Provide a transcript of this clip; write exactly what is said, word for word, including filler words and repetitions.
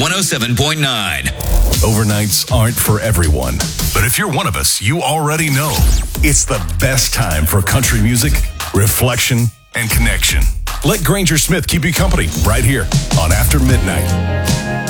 one oh seven point nine. Overnights aren't for everyone, but if you're one of us, you already know it's the best time for country music, reflection, and connection. Let Granger Smith keep you company right here on After Midnight.